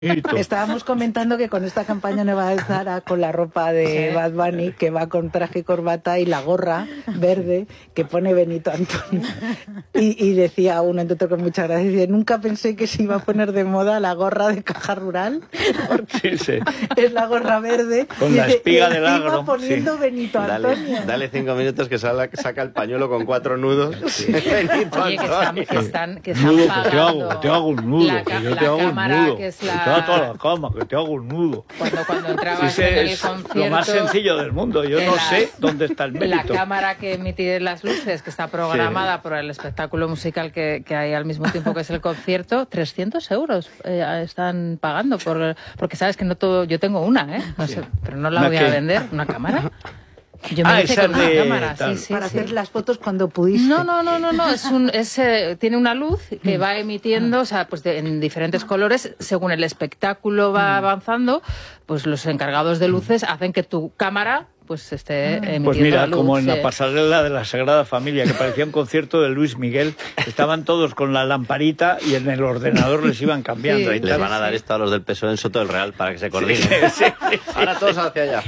Estábamos comentando que con esta campaña nueva de Zara, con la ropa de Bad Bunny, que va con traje y corbata y la gorra verde que pone Benito Antonio. Y decía uno, entre otros con mucha gracia, dice, nunca pensé que se iba a poner de moda la gorra de Caja Rural, porque es la gorra verde. Con la espiga del agro. Poniendo Benito Antonio. Dale 5 minutos que saca el pañuelo con 4 nudos. Benito Antonio. Que están pagando. Te hago un nudo. La cámara, que es la... toda la cama, que te hago un nudo. Cuando entrabas en el concierto... Lo más sencillo del mundo. Yo no sé dónde está el mérito. La cámara que emite las luces, que está programada por el espectáculo musical que hay al mismo tiempo que es el concierto, 300 euros están pagando. Porque sabes que no todo... Yo tengo una, no sé, pero no la voy a vender, una cámara. Yo me hice con una cámara, para hacer las fotos cuando pudiste. No, tiene una luz que va emitiendo, o sea, pues en diferentes colores, según el espectáculo va avanzando, pues los encargados de luces hacen que tu cámara pues esté emitiendo pues mira, luz, como en la pasarela de la Sagrada Familia, que parecía un concierto de Luis Miguel, estaban todos con la lamparita y en el ordenador les iban cambiando. Sí, les van a dar esto a los del PSOE en Soto del Real para que se coordinen. Ahora todos hacia allá.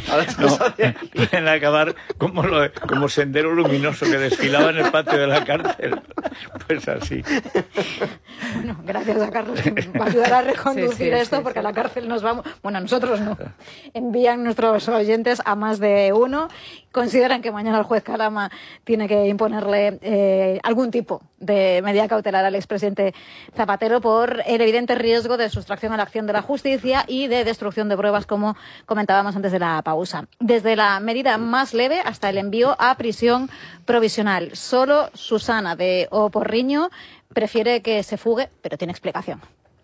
Pueden acabar como Sendero Luminoso que desfilaba en el patio de la cárcel. Pues así. Bueno, gracias a Carlos por ayudar a reconducir esto, porque a la cárcel nos vamos... Bueno, nosotros no. Envían nuestros oyentes a más de uno. Consideran que mañana el juez Calama tiene que imponerle algún tipo de medida cautelar al expresidente Zapatero por el evidente riesgo de sustracción a la acción de la justicia y de destrucción de pruebas, como comentábamos antes de la pausa. Desde la medida más leve hasta el envío a prisión provisional. Solo Susana de Oporriño prefiere que se fugue, pero tiene explicación.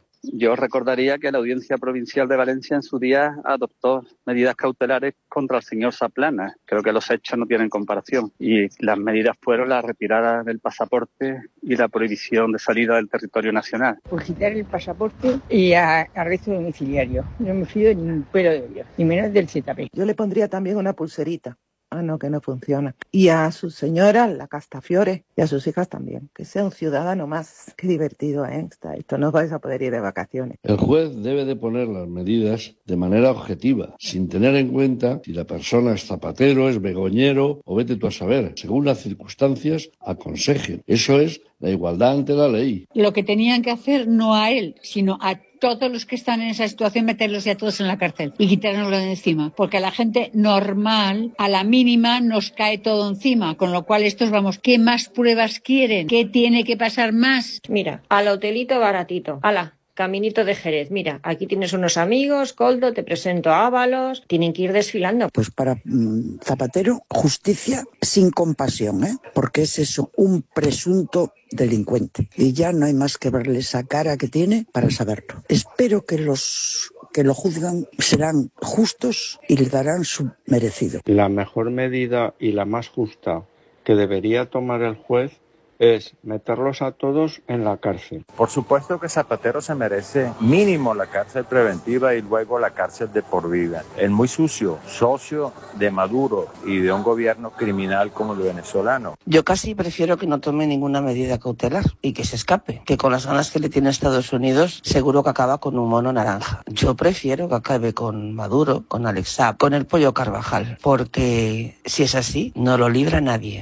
Yo recordaría que la Audiencia Provincial de Valencia en su día adoptó medidas cautelares contra el señor Zaplana. Creo que los hechos no tienen comparación. Y las medidas fueron la retirada del pasaporte y la prohibición de salida del territorio nacional. Por quitar el pasaporte y arresto domiciliario. No me fío ni un pelo de Dios, ni menos del ZP. Yo le pondría también una pulserita. Ah, no, que no funciona. Y a su señora, la Castafiore, y a sus hijas también. Que sea un ciudadano más. Qué divertido, Esto no vais a poder ir de vacaciones. El juez debe de poner las medidas de manera objetiva, sin tener en cuenta si la persona es zapatero, es begoñero o vete tú a saber. Según las circunstancias, aconsejen. Eso es la igualdad ante la ley. Lo que tenían que hacer no a él, sino a todos los que están en esa situación, meterlos ya todos en la cárcel y quitárnoslo de encima. Porque a la gente normal, a la mínima, nos cae todo encima. Con lo cual estos, ¿qué más pruebas quieren? ¿Qué tiene que pasar más? Mira, al hotelito baratito. ¡Hala! Caminito de Jerez. Mira, aquí tienes unos amigos, Coldo, te presento a Ábalos. Tienen que ir desfilando. Pues para Zapatero, justicia sin compasión, porque es eso, un presunto delincuente. Y ya no hay más que verle esa cara que tiene para saberlo. Espero que los que lo juzgan serán justos y le darán su merecido. La mejor medida y la más justa que debería tomar el juez es meterlos a todos en la cárcel. Por supuesto que Zapatero se merece mínimo la cárcel preventiva y luego la cárcel de por vida. Es muy sucio, socio de Maduro y de un gobierno criminal como el venezolano. Yo casi prefiero que no tome ninguna medida cautelar y que se escape, que con las ganas que le tiene Estados Unidos seguro que acaba con un mono naranja. Yo prefiero que acabe con Maduro, con Alex Saab, con el pollo Carvajal, porque si es así, no lo libra nadie.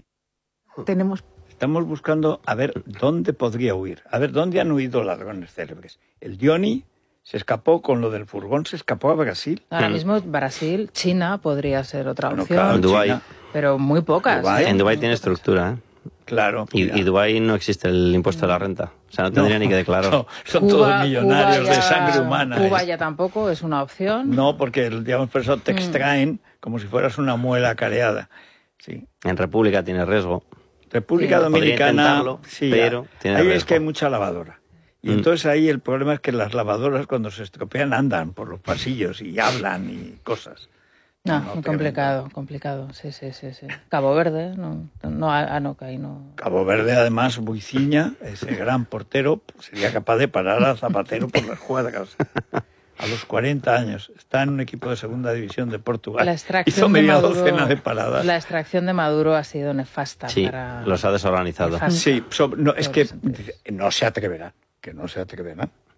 Estamos buscando a ver dónde podría huir, a ver dónde han huido ladrones célebres. El Johnny se escapó con lo del furgón, se escapó a Brasil. Ahora mismo Brasil, China podría ser otra opción. Claro, Dubái. Pero muy pocas. En Dubái tiene estructura, Claro. Y Dubái no existe el impuesto de la renta. O sea, no tendría ni que declarar. No, son todos millonarios de sangre humana. Cuba ya tampoco es una opción. No, porque, digamos, por eso te extraen como si fueras una muela careada. Sí. En República tiene riesgo. República Dominicana, sí, pero tiene ahí riesgo. es que hay mucha lavadora. Y entonces ahí el problema es que las lavadoras cuando se estropean andan por los pasillos y hablan y cosas. No, muy complicado, sí. Cabo Verde, ahí no. Cabo Verde, además, Buiciña, ese gran portero, sería capaz de parar a Zapatero por las jugadas. A los 40 años, está en un equipo de segunda división de Portugal. Hizo media docena de paradas. La extracción de Maduro ha sido nefasta. Sí, los ha desorganizado. Sí, es que no se atreverán,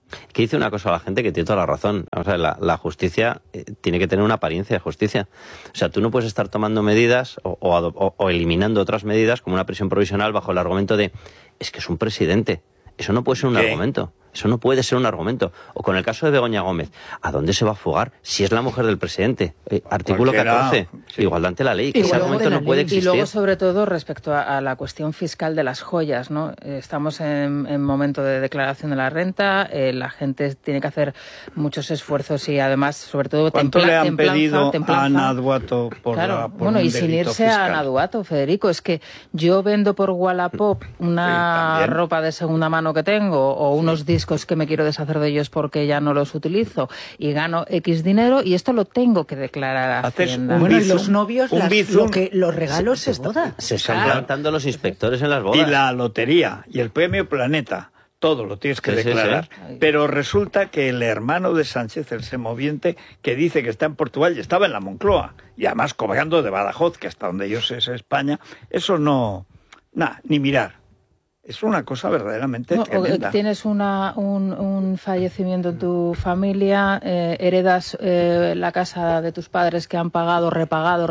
Que dice una cosa a la gente que tiene toda la razón. O sea, la justicia tiene que tener una apariencia de justicia. O sea, tú no puedes estar tomando medidas o eliminando otras medidas como una prisión provisional bajo el argumento de es que es un presidente. Eso no puede ser un argumento. Eso no puede ser un argumento. O con el caso de Begoña Gómez, ¿a dónde se va a fugar si es la mujer del presidente? Artículo 14, igualdad ante la ley, que ese argumento no puede existir. Y luego, sobre todo, respecto a la cuestión fiscal de las joyas, ¿no? Estamos en momento de declaración de la renta, la gente tiene que hacer muchos esfuerzos y además, sobre todo, ¿cuánto le han pedido a Ana Duato por bueno, y sin irse a Ana Duato, Federico? Es que yo vendo por Wallapop una ropa de segunda mano que tengo o unos discos que me quiero deshacer de ellos porque ya no los utilizo y gano X dinero y esto lo tengo que declarar a Hacienda. Bueno, y los novios, los regalos es boda. Se están plantando los inspectores en las bodas. Y la lotería y el premio Planeta, todo lo tienes que declarar. Sí. Pero resulta que el hermano de Sánchez, el semoviente, que dice que está en Portugal y estaba en la Moncloa, y además cobrando de Badajoz, que hasta donde yo sé es España, eso no... ni mirar. Es una cosa verdaderamente tremenda. Tienes un fallecimiento en tu familia, heredas la casa de tus padres que han pagado, repagado,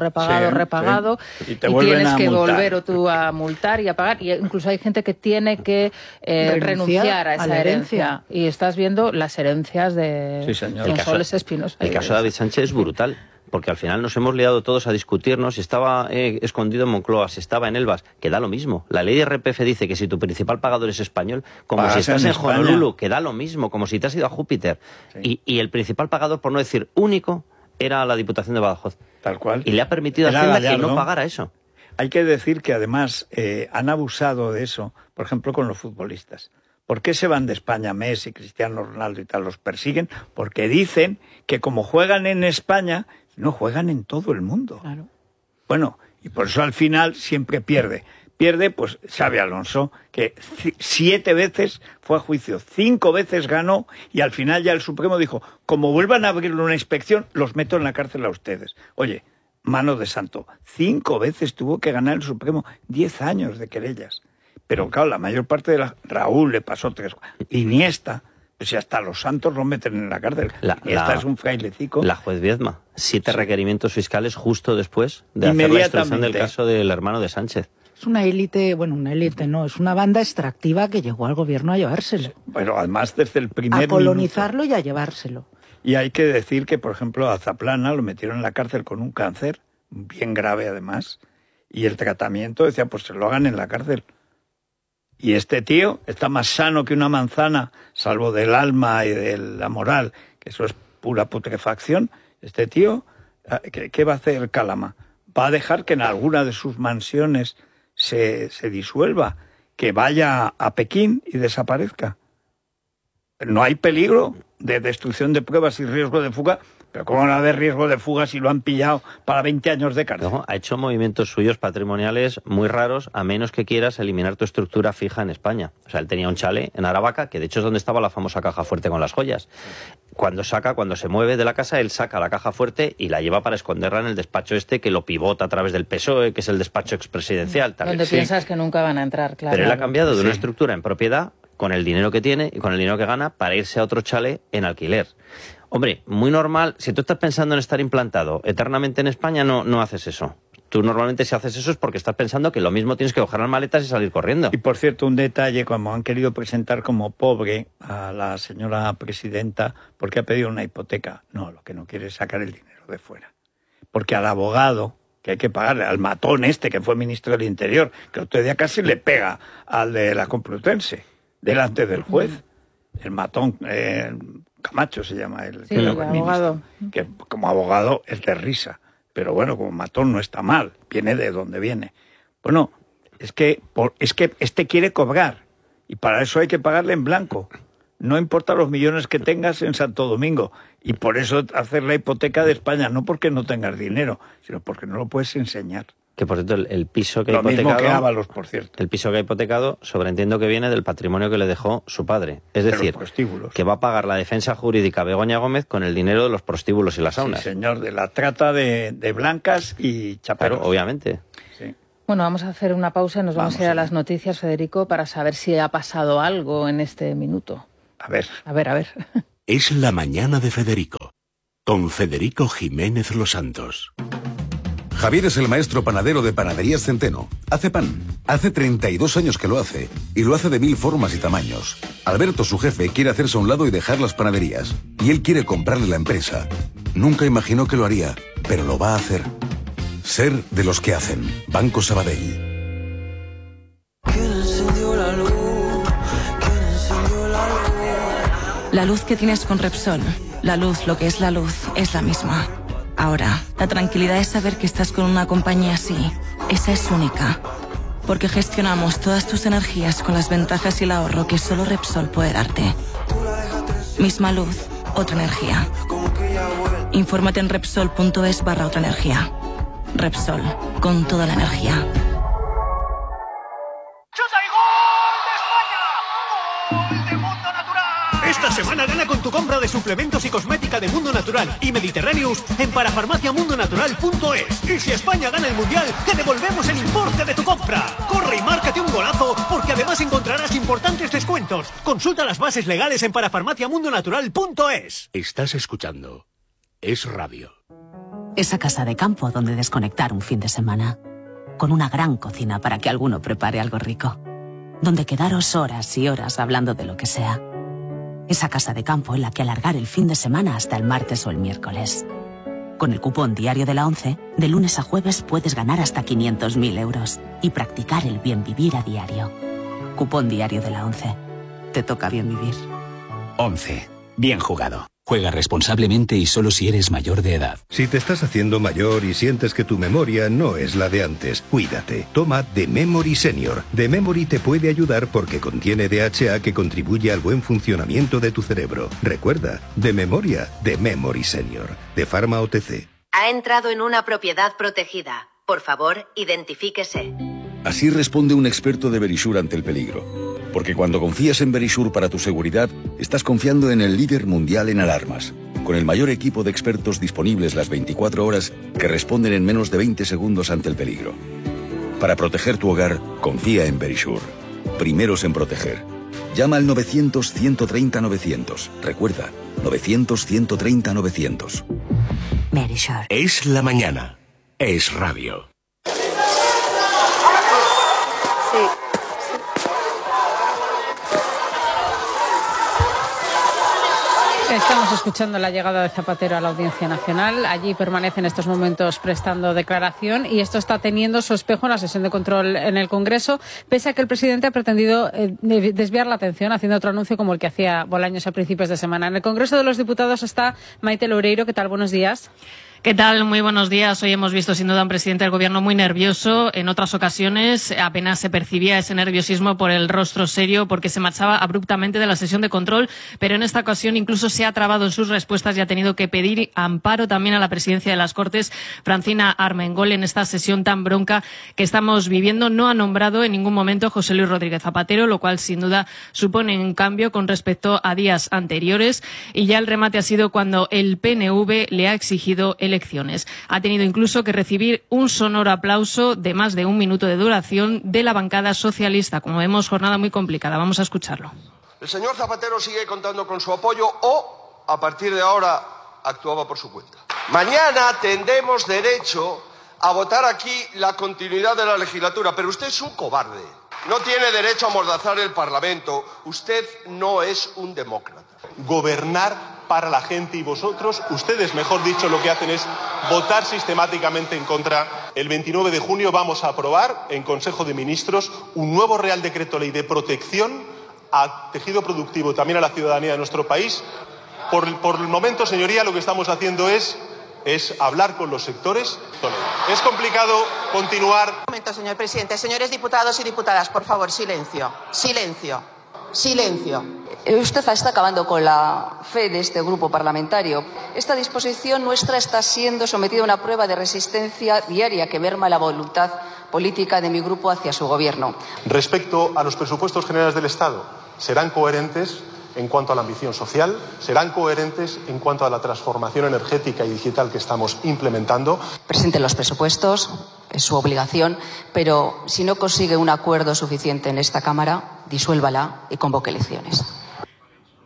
y tienes que volver tú a multar y a pagar. Y incluso hay gente que tiene que renunciar a esa herencia. Y estás viendo las herencias de Sonsoles Espinosa. El caso de David Sánchez es brutal. Porque al final nos hemos liado todos a discutirnos si estaba escondido en Moncloa, si estaba en Elvas, que da lo mismo. La ley de IRPF dice que si tu principal pagador es español, como si estás en Honolulu, que da lo mismo, como si te has ido a Júpiter. Sí. Y el principal pagador, por no decir único, era la Diputación de Badajoz. Tal cual. Y le ha permitido a Hacienda que no pagara eso. Hay que decir que además han abusado de eso, por ejemplo, con los futbolistas. ¿Por qué se van de España Messi, Cristiano Ronaldo y tal? Los persiguen porque dicen que como juegan en España, no juegan en todo el mundo. Claro. Bueno, y por eso al final siempre pierde. Pierde, pues, Xabi Alonso, que 7 veces fue a juicio, 5 veces ganó, y al final ya el Supremo dijo, como vuelvan a abrirle una inspección, los meto en la cárcel a ustedes. Oye, mano de santo, 5 veces tuvo que ganar el Supremo, 10 años de querellas. Pero claro, la mayor parte de Raúl le pasó 3, Iniesta... Pues si hasta los santos lo meten en la cárcel. Esta es un frailecico. La juez Viedma, 7 requerimientos fiscales justo después de hacer la instrucción del caso del hermano de Sánchez. Es una élite, bueno, una élite no, es una banda extractiva que llegó al gobierno a llevárselo. Bueno, además desde el primer a colonizarlo minuto. Y a llevárselo. Y hay que decir que, por ejemplo, a Zaplana lo metieron en la cárcel con un cáncer, bien grave además, y el tratamiento decía, pues se lo hagan en la cárcel. Y este tío está más sano que una manzana, salvo del alma y de la moral, que eso es pura putrefacción. Este tío, ¿qué va a hacer Calama? Va a dejar que en alguna de sus mansiones se disuelva, que vaya a Pekín y desaparezca. No hay peligro de destrucción de pruebas y riesgo de fuga. Pero ¿cómo no va a haber riesgo de fuga si lo han pillado para 20 años de cárcel? No, ha hecho movimientos suyos patrimoniales muy raros, a menos que quieras eliminar tu estructura fija en España. O sea, él tenía un chalet en Aravaca, que de hecho es donde estaba la famosa caja fuerte con las joyas. Cuando se mueve de la casa, él saca la caja fuerte y la lleva para esconderla en el despacho que lo pivota a través del PSOE, que es el despacho expresidencial. Donde piensas que nunca van a entrar, claro. Pero él ha cambiado de una estructura en propiedad, con el dinero que tiene y con el dinero que gana, para irse a otro chalet en alquiler. Hombre, muy normal, si tú estás pensando en estar implantado eternamente en España, no haces eso. Tú normalmente si haces eso es porque estás pensando que lo mismo tienes que coger las maletas y salir corriendo. Y por cierto, un detalle, como han querido presentar como pobre a la señora presidenta porque ha pedido una hipoteca. No, lo que no quiere es sacar el dinero de fuera. Porque al abogado, que hay que pagarle, al matón que fue ministro del Interior, que otro día casi le pega al de la Complutense, delante del juez. El matón... Camacho se llama el abogado. Que como abogado es de risa, pero bueno, como matón no está mal, viene de donde viene. Bueno, es que este quiere cobrar y para eso hay que pagarle en blanco. No importa los millones que tengas en Santo Domingo y por eso hacer la hipoteca de España, no porque no tengas dinero, sino porque no lo puedes enseñar. Que por cierto, el piso que ha hipotecado... Lo mismo que Ábalos, por cierto. El piso que ha hipotecado, sobreentiendo que viene del patrimonio que le dejó su padre. Es decir, que va a pagar la defensa jurídica Begoña Gómez con el dinero de los prostíbulos y las saunas. Sí, señor, de la trata de blancas y chaperos. Claro, obviamente. Sí. Bueno, vamos a hacer una pausa y nos vamos a ir a las noticias, Federico, para saber si ha pasado algo en este minuto. A ver. Es la mañana de Federico, con Federico Jiménez Los Santos. Javier es el maestro panadero de Panaderías Centeno. Hace pan. Hace 32 años que lo hace. Y lo hace de 1000 formas y tamaños. Alberto, su jefe, quiere hacerse a un lado y dejar las panaderías. Y él quiere comprarle la empresa. Nunca imaginó que lo haría, pero lo va a hacer. Ser de los que hacen. Banco Sabadell. La luz que tienes con Repsol, la luz, lo que es la luz, es la misma. Ahora, la tranquilidad es saber que estás con una compañía así. Esa es única. Porque gestionamos todas tus energías con las ventajas y el ahorro que solo Repsol puede darte. Misma luz, otra energía. Infórmate en Repsol.es/otra energía. Repsol, con toda la energía. Esta semana gana con tu compra de suplementos y cosmética de Mundo Natural y Mediterraneous en parafarmaciamundonatural.es. Y si España gana el Mundial, te devolvemos el importe de tu compra. Corre y márcate un golazo, porque además encontrarás importantes descuentos. Consulta las bases legales en parafarmaciamundonatural.es. Estás escuchando Es Radio. Esa casa de campo donde desconectar un fin de semana. Con una gran cocina para que alguno prepare algo rico. Donde quedaros horas y horas hablando de lo que sea. Esa casa de campo en la que alargar el fin de semana hasta el martes o el miércoles. Con el cupón diario de la ONCE, de lunes a jueves puedes ganar hasta 500.000 euros y practicar el bien vivir a diario. Cupón diario de la ONCE. Te toca bien vivir. 11. Bien jugado. Juega responsablemente y solo si eres mayor de edad. Si te estás haciendo mayor y sientes que tu memoria no es la de antes, cuídate. Toma The Memory Senior. The Memory te puede ayudar porque contiene DHA que contribuye al buen funcionamiento de tu cerebro. Recuerda, de memoria, The Memory Senior. De Pharma OTC. Ha entrado en una propiedad protegida. Por favor, identifíquese. Así responde un experto de Verisure ante el peligro. Porque cuando confías en Verisure para tu seguridad, estás confiando en el líder mundial en alarmas, con el mayor equipo de expertos disponibles las 24 horas que responden en menos de 20 segundos ante el peligro. Para proteger tu hogar, confía en Verisure. Primeros en proteger. Llama al 900-130-900. Recuerda, 900-130-900. Verisure. Es la mañana. Es Radio. Estamos escuchando la llegada de Zapatero a la Audiencia Nacional. Allí permanece en estos momentos prestando declaración y esto está teniendo su espejo en la sesión de control en el Congreso, pese a que el presidente ha pretendido desviar la atención haciendo otro anuncio como el que hacía Bolaños a principios de semana. En el Congreso de los Diputados está Maite Loureiro. ¿Qué tal? Buenos días. ¿Qué tal? Muy buenos días. Hoy hemos visto sin duda a un presidente del Gobierno muy nervioso. En otras ocasiones apenas se percibía ese nerviosismo por el rostro serio porque se marchaba abruptamente de la sesión de control, pero en esta ocasión incluso se ha trabado en sus respuestas y ha tenido que pedir amparo también a la presidencia de las Cortes, Francina Armengol, en esta sesión tan bronca que estamos viviendo. No ha nombrado en ningún momento a José Luis Rodríguez Zapatero, lo cual sin duda supone un cambio con respecto a días anteriores, y ya el remate ha sido cuando el PNV le ha exigido elecciones. Ha tenido incluso que recibir un sonoro aplauso de más de 1 minuto de duración de la bancada socialista. Como vemos, jornada muy complicada. Vamos a escucharlo. El señor Zapatero sigue contando con su apoyo o, a partir de ahora, actuaba por su cuenta. Mañana tendremos derecho a votar aquí la continuidad de la legislatura, pero usted es un cobarde. No tiene derecho a amordazar el Parlamento. Usted no es un demócrata. Gobernar para la gente y vosotros, ustedes, mejor dicho, lo que hacen es votar sistemáticamente en contra. El 29 de junio vamos a aprobar en Consejo de Ministros un nuevo Real Decreto Ley de protección al tejido productivo y también a la ciudadanía de nuestro país. Por el momento, señoría, lo que estamos haciendo es hablar con los sectores. Es complicado continuar. Un momento, señor presidente. Señores diputados y diputadas, por favor, silencio. Silencio. Silencio. Usted está acabando con la fe de este grupo parlamentario. Esta disposición nuestra está siendo sometida a una prueba de resistencia diaria que merma la voluntad política de mi grupo hacia su gobierno. Respecto a los presupuestos generales del Estado, serán coherentes en cuanto a la ambición social, serán coherentes en cuanto a la transformación energética y digital que estamos implementando. Presenten los presupuestos, es su obligación, pero si no consigue un acuerdo suficiente en esta Cámara, disuélvala y convoque elecciones.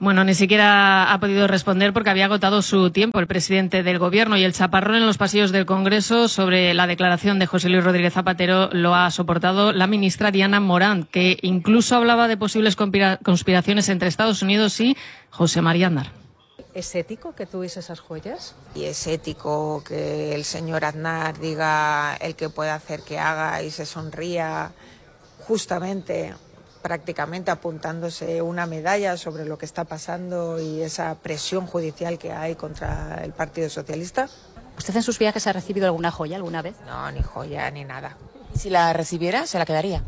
Bueno, ni siquiera ha podido responder porque había agotado su tiempo el presidente del Gobierno, y el chaparrón en los pasillos del Congreso sobre la declaración de José Luis Rodríguez Zapatero lo ha soportado la ministra Diana Morant, que incluso hablaba de posibles conspiraciones entre Estados Unidos y José María Aznar. ¿Es ético que tuviese esas joyas? Y es ético que el señor Aznar diga el que puede hacer que haga y se sonría justamente, prácticamente apuntándose una medalla sobre lo que está pasando y esa presión judicial que hay contra el Partido Socialista. ¿Usted en sus viajes ha recibido alguna joya alguna vez? No, ni joya ni nada. ¿Y si la recibiera, se la quedaría?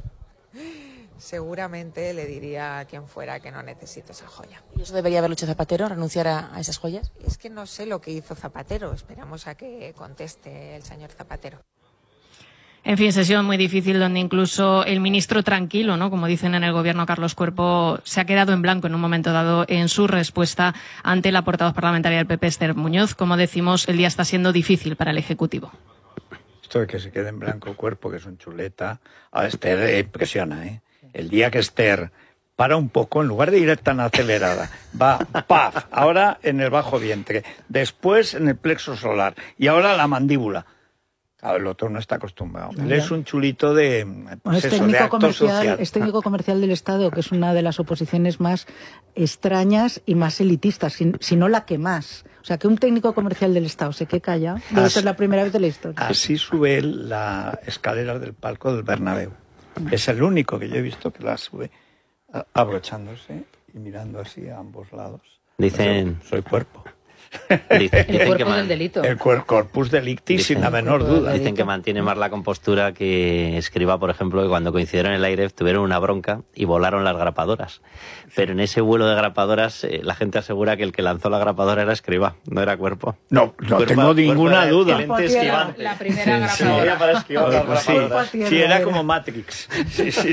Seguramente le diría a quien fuera que no necesito esa joya. ¿Y eso debería haberlo hecho Zapatero, renunciar a esas joyas? Es que no sé lo que hizo Zapatero. Esperamos a que conteste el señor Zapatero. En fin, sesión muy difícil donde incluso el ministro tranquilo, ¿no?, como dicen en el Gobierno, Carlos Cuerpo, se ha quedado en blanco en un momento dado en su respuesta ante la portavoz parlamentaria del PP, Esther Muñoz. Como decimos, el día está siendo difícil para el Ejecutivo. Esto de que se quede en blanco Cuerpo, que es un chuleta, a Esther impresiona, ¿eh? El día que Esther para un poco, en lugar de ir tan acelerada, va, ¡paf!, ahora en el bajo vientre, después en el plexo solar y ahora la mandíbula. Claro, el otro no está acostumbrado. Él es un chulito de, pues de acto social. Es técnico comercial del Estado, que es una de las oposiciones más extrañas y más elitistas, si no la que más. O sea, que un técnico comercial del Estado se quede callado, debe ser la primera vez de la historia. Así sube él las escaleras del palco del Bernabéu. Es el único que yo he visto que la sube abrochándose y mirando así a ambos lados. Dicen... Soy Cuerpo. El cuerpo del delito. El corpus delicti, sin la menor duda. Dicen que mantiene más la compostura que Escrivá, por ejemplo, que cuando coincidieron en el aire tuvieron una bronca y volaron las grapadoras. Pero en ese vuelo de grapadoras la gente asegura que el que lanzó la grapadora era Escrivá, no era Cuerpo. No tengo ninguna duda. La primera grapadora. Sí, era como Matrix. Sí.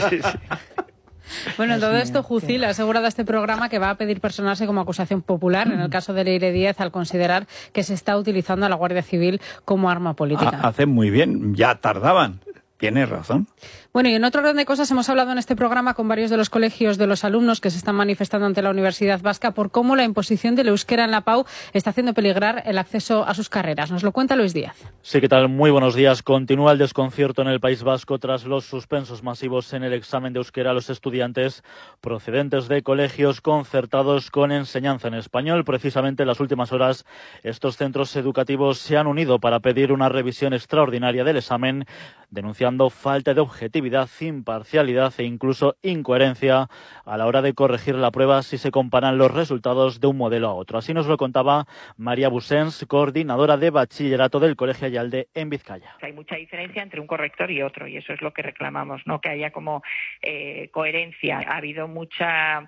Bueno, todo esto, Jucil ha asegurado a este programa que va a pedir personarse como acusación popular en el caso de Leire Díez, al considerar que se está utilizando a la Guardia Civil como arma política. Hacen muy bien, ya tardaban. Tienes razón. Bueno, y en otro orden de cosas hemos hablado en este programa con varios de los colegios de los alumnos que se están manifestando ante la Universidad Vasca por cómo la imposición del euskera en la PAU está haciendo peligrar el acceso a sus carreras. Nos lo cuenta Luis Díaz. Sí, ¿qué tal? Muy buenos días. Continúa el desconcierto en el País Vasco tras los suspensos masivos en el examen de euskera a los estudiantes procedentes de colegios concertados con enseñanza en español. Precisamente en las últimas horas estos centros educativos se han unido para pedir una revisión extraordinaria del examen, denunciando falta de objetividad, imparcialidad e incluso incoherencia a la hora de corregir la prueba si se comparan los resultados de un modelo a otro. Así nos lo contaba María Busens, coordinadora de bachillerato del Colegio Ayalde en Vizcaya. Hay mucha diferencia entre un corrector y otro, y eso es lo que reclamamos, ¿no? Que haya como coherencia. Ha habido mucha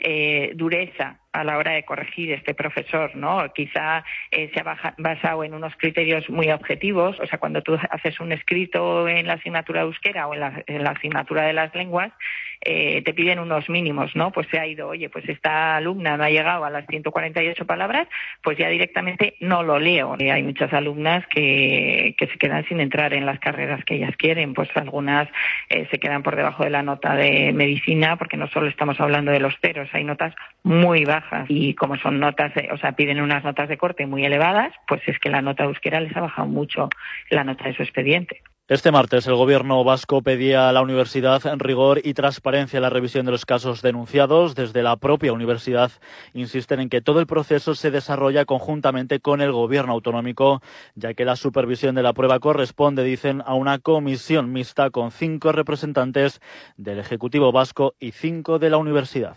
dureza a la hora de corregir este profesor, ¿no? Quizá se ha basado en unos criterios muy objetivos. O sea, cuando tú haces un escrito en la asignatura de euskera o en la asignatura de las lenguas, te piden unos mínimos, ¿no? Pues se ha ido, oye, pues esta alumna no ha llegado a las 148 palabras, pues ya directamente no lo leo. Y hay muchas alumnas que se quedan sin entrar en las carreras que ellas quieren, pues algunas se quedan por debajo de la nota de medicina, porque no solo estamos hablando de los ceros, hay notas muy bajas, y como son notas, piden unas notas de corte muy elevadas, pues es que la nota de euskera les ha bajado mucho la nota de su expediente. Este martes el Gobierno vasco pedía a la universidad rigor y transparencia en la revisión de los casos denunciados. Desde la propia universidad insisten en que todo el proceso se desarrolla conjuntamente con el Gobierno autonómico, ya que la supervisión de la prueba corresponde, dicen, a una comisión mixta con 5 representantes del Ejecutivo vasco y 5 de la universidad.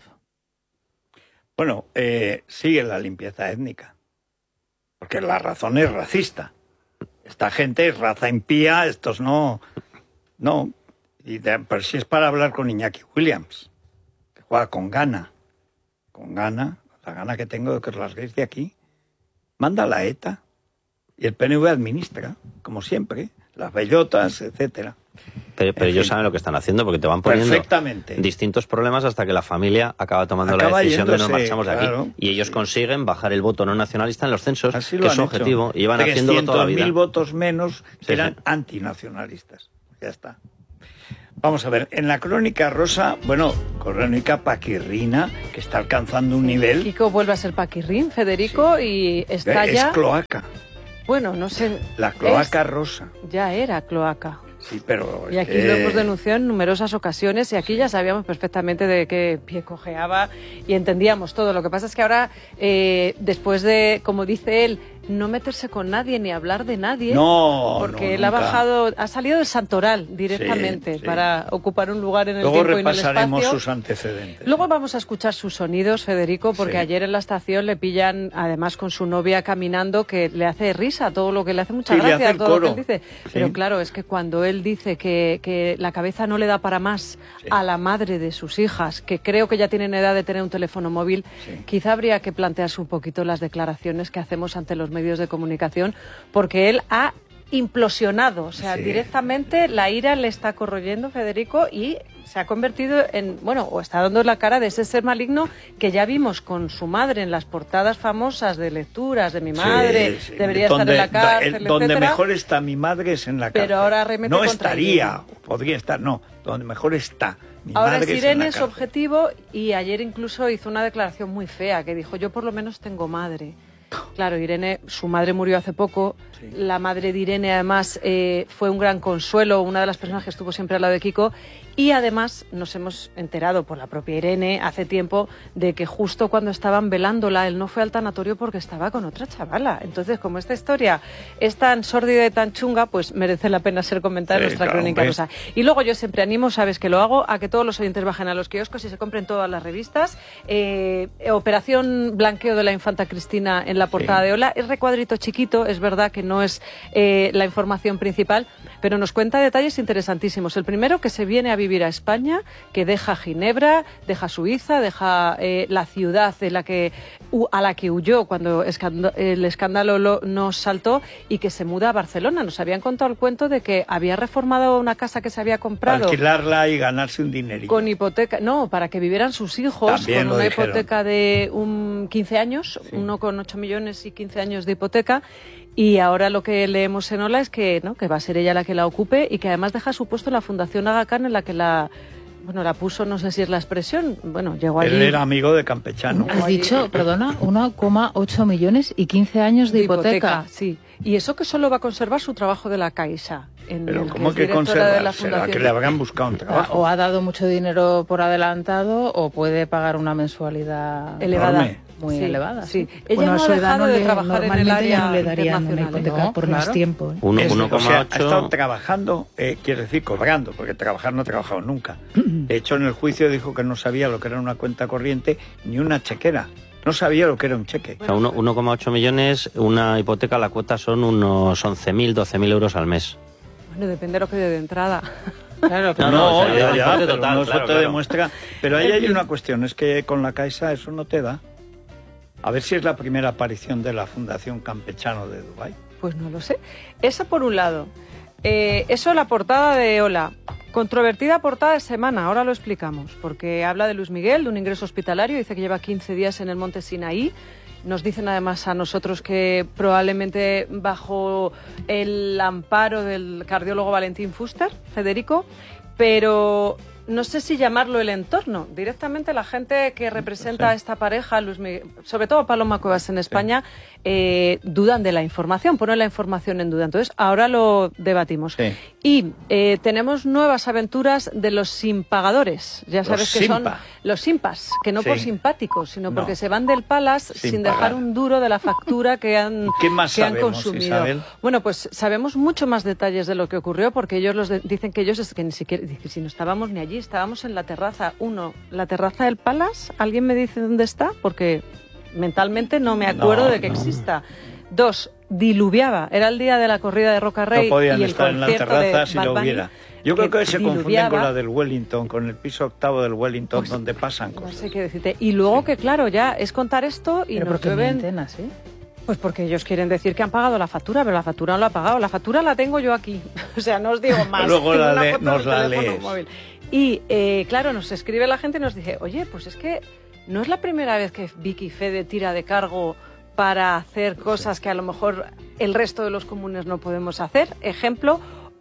Bueno, sigue la limpieza étnica, porque la razón es racista. Esta gente es raza impía, estos no. Pero si es para hablar con Iñaki Williams, que juega con Ghana, la gana que tengo de que os larguéis de aquí, manda la ETA y el PNV administra, como siempre, las bellotas, etcétera. Pero ellos saben lo que están haciendo, porque te van poniendo distintos problemas hasta que la familia acaba tomando la decisión de nos marchamos de aquí. Claro. Y ellos consiguen bajar el voto no nacionalista en los censos, que es su objetivo, y llevan haciéndolo toda la vida. 300.000 votos menos eran antinacionalistas. Ya está. Vamos a ver, en la crónica rosa, crónica paquirrina, que está alcanzando un nivel... Kiko vuelve a ser paquirrín, Federico, y está ya... Es cloaca. Bueno, no sé... La cloaca rosa. Ya era cloaca. Sí, pero... Y aquí lo hemos denunciado en numerosas ocasiones y aquí ya sabíamos perfectamente de qué pie cojeaba y entendíamos todo. Lo que pasa es que ahora, después de, como dice él, no meterse con nadie ni hablar de nadie, porque él ha salido del santoral directamente para ocupar un lugar en el tiempo y en el espacio. Luego repasaremos sus antecedentes. Luego vamos a escuchar sus sonidos, Federico, porque ayer en la estación le pillan, además con su novia caminando, que le hace risa todo lo que le hace mucha gracia, todo lo que él dice. Pero claro, es que cuando él dice que la cabeza no le da para más a la madre de sus hijas, que creo que ya tienen edad de tener un teléfono móvil, quizá habría que plantearse un poquito las declaraciones que hacemos ante los medios de comunicación, porque él ha implosionado, o sea, directamente la ira le está corroyendo, Federico, y se ha convertido en, o está dando la cara de ese ser maligno que ya vimos con su madre en las portadas famosas de lecturas de mi madre, debería estar en la cárcel, donde etcétera. Mejor está mi madre es en la cárcel. Pero ahora remete no contra estaría, podría estar, donde mejor está. Ahora es Irene su objetivo y ayer incluso hizo una declaración muy fea que dijo, yo por lo menos tengo madre. Claro, Irene, su madre murió hace poco. La madre de Irene, además, fue un gran consuelo, una de las personas que estuvo siempre al lado de Kiko. Y además nos hemos enterado por la propia Irene hace tiempo de que justo cuando estaban velándola, él no fue al tanatorio porque estaba con otra chavala. Entonces, como esta historia es tan sórdida y tan chunga, pues merece la pena ser comentada en nuestra crónica rosa. Y luego yo siempre animo, sabes que lo hago, a que todos los oyentes bajen a los kioscos y se compren todas las revistas. Operación Blanqueo de la Infanta Cristina en la portada de Hola. Es recuadrito chiquito, es verdad que no es la información principal, pero nos cuenta detalles interesantísimos. El primero, que se viene a vivir a España, que deja Ginebra, deja Suiza, deja la ciudad a la que huyó cuando el escándalo nos saltó, y que se muda a Barcelona. Nos habían contado el cuento de que había reformado una casa que se había comprado. Alquilarla y ganarse un dinerito. Con hipoteca, para que vivieran sus hijos. También con una dijeron. Hipoteca de 15 años, 1,8 millones y 15 años de hipoteca. Y ahora lo que leemos en Ola es que va a ser ella la que la ocupe y que además deja su puesto en la Fundación Aga Khan, en la que la puso, no sé si es la expresión, llegó allí. Él era amigo de Campechano. Has dicho, perdona, 1,8 millones y 15 años de hipoteca. Sí, y eso que solo va a conservar su trabajo de la Caixa. Pero ¿cómo que conservar? ¿Será que le habrán buscado un trabajo? O ha dado mucho dinero por adelantado o puede pagar una mensualidad elevada. Muy elevada. Sí. Ella no ha dejado de trabajar en el área no le darían una hipoteca por más tiempo. 1,8. Ha estado trabajando, quiero decir, cobrando, porque trabajar no ha trabajado nunca. De hecho, en el juicio dijo que no sabía lo que era una cuenta corriente ni una chequera. No sabía lo que era un cheque. O sea, 1,8 millones, una hipoteca, la cuota son unos 11.000, 12.000 euros al mes. Bueno, depende de lo que dé de entrada. Claro, pero eso te demuestra. Pero ahí hay una cuestión, es que con la Caixa eso no te da. A ver si es la primera aparición de la Fundación Campechano de Dubái. Pues no lo sé. Esa por un lado. Eso, la portada de Hola. Controvertida portada de semana, ahora lo explicamos, porque habla de Luis Miguel, de un ingreso hospitalario, dice que lleva 15 días en el monte Sinaí. Nos dicen además a nosotros que probablemente bajo el amparo del cardiólogo Valentín Fuster, Federico, pero no sé si llamarlo el entorno. Directamente la gente que representa a esta pareja, Luis Miguel, sobre todo Paloma Cuevas en España, dudan de la información, ponen la información en duda. Entonces, ahora lo debatimos. Y tenemos nuevas aventuras de los simpagadores. Ya sabes que son los simpas, que no por simpáticos, sino porque se van del Palace sin dejar un duro de la factura que han consumido. Isabel? Bueno, pues sabemos mucho más detalles de lo que ocurrió, porque ellos dicen que ellos, es que ni siquiera, si no estábamos ni allí, estábamos en la terraza. La terraza del Palace, ¿alguien me dice dónde está? Porque mentalmente no me acuerdo de que exista. 2, diluviaba. Era el día de la corrida de Roca Rey. No podían y el estar en la terraza si lo hubiera. Yo creo que se confunden con la del Wellington, con el piso octavo del Wellington, pues, donde pasan cosas. No sé qué decirte. Y luego que, claro, ya es contar esto y ¿pero nos llueven... ¿sí? Pues porque ellos quieren decir que han pagado la factura, pero la factura no la ha pagado. La factura la tengo yo aquí. O sea, no os digo más. Luego nos la lees. Móvil. Y, claro, nos escribe la gente y nos dice, oye, pues es que no es la primera vez que Vicky Fede tira de cargo para hacer cosas que a lo mejor el resto de los comunes no podemos hacer. Ejemplo,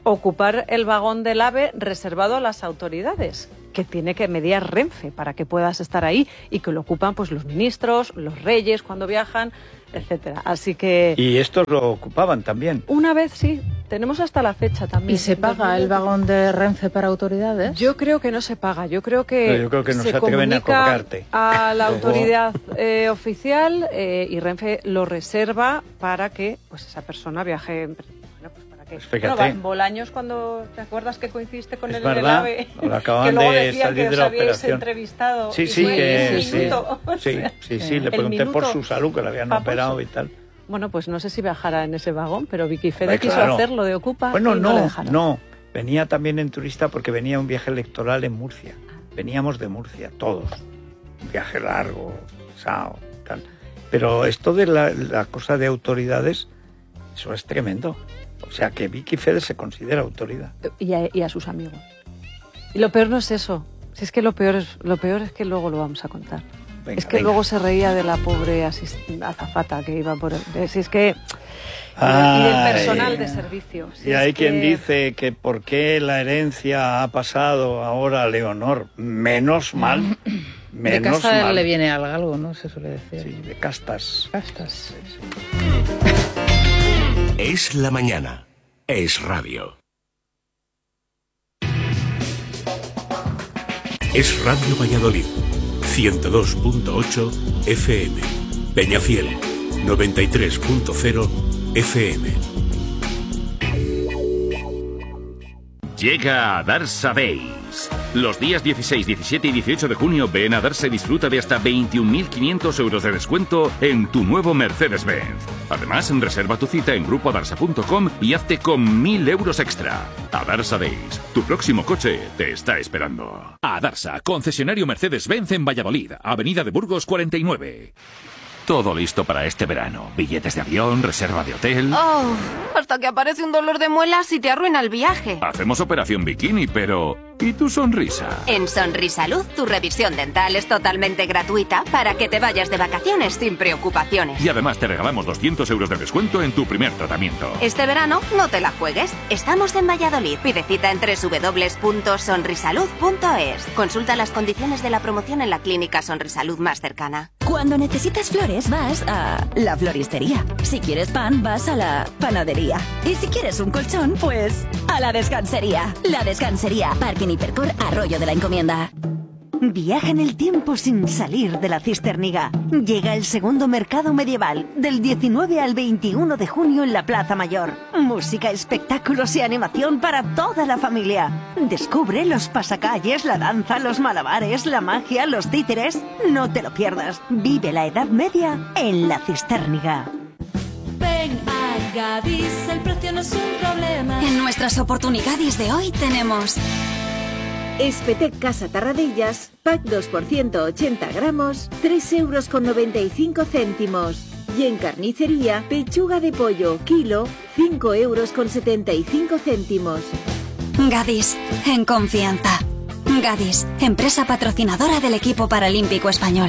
ocupar el vagón del AVE reservado a las autoridades, que tiene que mediar Renfe para que puedas estar ahí, y que lo ocupan pues los ministros, los reyes cuando viajan, etcétera. Así que... Y estos lo ocupaban también. Una vez sí, tenemos hasta la fecha también. ¿Y se paga el vagón de Renfe para autoridades? Yo creo que no se paga, yo creo que no se atreven a cobrarte. A la autoridad oficial y Renfe lo reserva para que pues esa persona viaje. Fíjate. Bolaños, cuando te acuerdas que coincidiste con él en el verdad, AVE, lo acaban que luego de decían salir que de os la habíais operación. entrevistado. Sí, le pregunté por su salud, que lo habían operado y tal. Bueno, pues no sé si viajará en ese vagón, pero Vicky Fede quiso hacerlo de Ocupa. Bueno, y no le dejaron. no, venía también en turista porque venía un viaje electoral en Murcia. Veníamos de Murcia, todos. Un viaje largo, pesado, tal. Pero esto de la cosa de autoridades, eso es tremendo. O sea, que Vicky Fede se considera autoridad. Y a sus amigos. Y lo peor no es eso. Si es que lo peor es que luego lo vamos a contar. Venga. Luego se reía de la pobre azafata que iba por el... Si es que... Y del personal de servicio. Si y hay quien dice que por qué la herencia ha pasado ahora a Leonor. Menos mal. De casta le viene algo, ¿no? Se suele decir. Sí, de castas. Castas. Sí. Es la mañana. Es radio. Es Radio Valladolid. 102.8 FM. Peñafiel. 93.0 FM. Llega a Darsa Days. Los días 16, 17 y 18 de junio ven a Darsa y disfruta de hasta 21.500 euros de descuento en tu nuevo Mercedes-Benz. Además, reserva tu cita en grupodarsa.com y hazte con 1.000 euros extra. A Darsa Days, tu próximo coche te está esperando. A Darsa, concesionario Mercedes-Benz en Valladolid, Avenida de Burgos 49. Todo listo para este verano. Billetes de avión, reserva de hotel... Oh, hasta que aparece un dolor de muelas y te arruina el viaje. Hacemos operación bikini, pero... ¿y tu sonrisa? En Sonrisalud, tu revisión dental es totalmente gratuita para que te vayas de vacaciones sin preocupaciones. Y además te regalamos 200 euros de descuento en tu primer tratamiento. Este verano no te la juegues. Estamos en Valladolid. Pide cita en www.sonrisalud.es. Consulta las condiciones de la promoción en la clínica Sonrisalud más cercana. Cuando necesitas flores, vas a la floristería. Si quieres pan, vas a la panadería. Y si quieres un colchón, pues a la descansería. La descansería, Parking Hipercor, Arroyo de la Encomienda. Viaja en el tiempo sin salir de la Cisterniga. Llega el segundo mercado medieval, del 19 al 21 de junio en la Plaza Mayor. Música, espectáculos y animación para toda la familia. Descubre los pasacalles, la danza, los malabares, la magia, los títeres. No te lo pierdas. Vive la Edad Media en la Cisterniga. Ven a Gadis, el precio no es un problema. En nuestras oportunidades de hoy tenemos... Espetec Casa Tarradellas, pack 2% 80 gramos, 3,95 €. Y en carnicería, pechuga de pollo, kilo, 5,75 €. Gadis, en confianza. Gadis, empresa patrocinadora del equipo paralímpico español.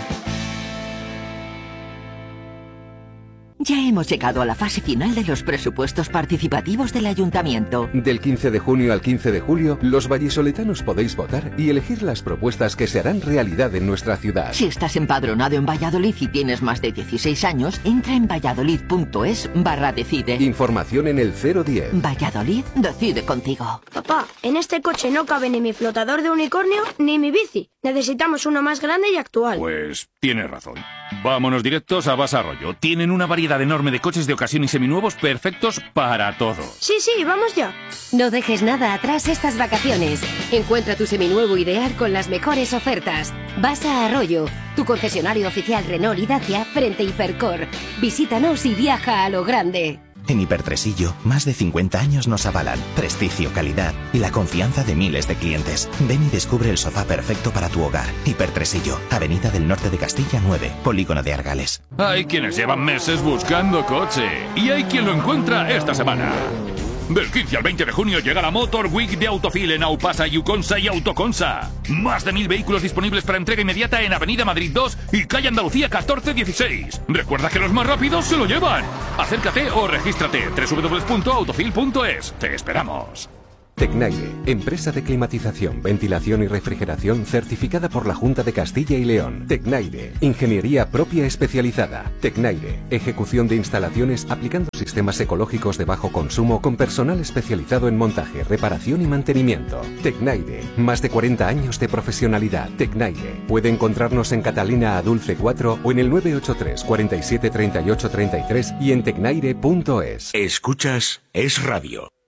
Ya hemos llegado a la fase final de los presupuestos participativos del Ayuntamiento. Del 15 de junio al 15 de julio, los vallisoletanos podéis votar y elegir las propuestas que se harán realidad en nuestra ciudad. Si estás empadronado en Valladolid y tienes más de 16 años, entra en valladolid.es/decide. Información en el 010. Valladolid decide contigo. Papá, en este coche no cabe ni mi flotador de unicornio ni mi bici. Necesitamos uno más grande y actual. Pues tienes razón. Vámonos directos a Basa Arroyo. Tienen una variedad enorme de coches de ocasión y seminuevos perfectos para todo. Sí, vamos ya. No dejes nada atrás estas vacaciones. Encuentra tu seminuevo ideal con las mejores ofertas. Basa Arroyo, tu concesionario oficial Renault y Dacia frente a Hipercor. Visítanos y viaja a lo grande. En Hipertresillo, más de 50 años nos avalan prestigio, calidad y la confianza de miles de clientes. Ven y descubre el sofá perfecto para tu hogar. Hipertresillo, Avenida del Norte de Castilla 9, Polígono de Argales. Hay quienes llevan meses buscando coche y hay quien lo encuentra esta semana. Del 15 al 20 de junio llega la Motor Week de Autofil en Aupasa, Yuconsa y Autoconsa. Más de 1000 vehículos disponibles para entrega inmediata en Avenida Madrid 2 y Calle Andalucía 1416. Recuerda que los más rápidos se lo llevan. Acércate o regístrate. www.autofil.es. Te esperamos. Tecnaire, empresa de climatización, ventilación y refrigeración certificada por la Junta de Castilla y León. Tecnaire, ingeniería propia especializada. Tecnaire, ejecución de instalaciones aplicando sistemas ecológicos de bajo consumo con personal especializado en montaje, reparación y mantenimiento. Tecnaire, más de 40 años de profesionalidad. Tecnaire, puede encontrarnos en Catalina a Dulce 4 o en el 983 47 38 33 y en tecnaire.es. Escuchas Es Radio.